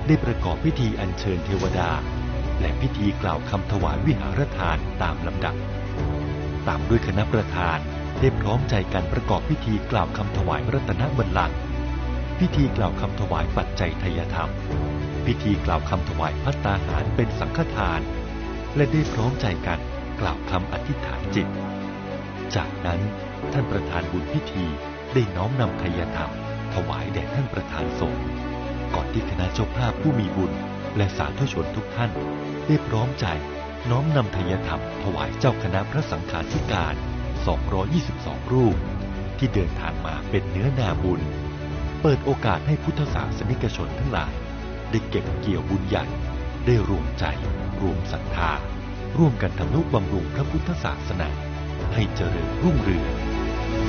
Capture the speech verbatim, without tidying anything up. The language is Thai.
ได้ประกอบพิธีอัญเชิญเทวดาและพิธีกล่าวคำถวายวิหารทานตามลำดับตามด้วยคณะประธานได้พร้อมใจกันประกอบพิธีกล่าวคำถวายรัตนบัลลังก์พิธีกล่าวคำถวายปัจจัยทายธรรมพิธีกล่าวคำถวายภัตตาหารเป็นสังฆทานและได้พร้อมใจกันกล่าวคำอธิษฐานจิตจากนั้นท่านประธานบุญพิธีได้น้อมนำทายธรรมถวายแด่ท่านประธานสงฆ์ก่อนที่คณะเจ้าภาพผู้มีบุญและสาธุชนทุกท่านได้พร้อมใจน้อมนำทายธรรมถวายเจ้าคณะพระสังฆาธิการสองร้อยยี่สิบสองรูปที่เดินทางมาเป็นเนื้อนาบุญเปิดโอกาสให้พุทธศาสนิกชนทั้งหลายได้เก็บเกี่ยวบุญใหญ่ได้รวมใจรวมศรัทธาร่วมกันทำนุบำรุงพระพุทธศาสนาให้เจริญรุ่งเรือง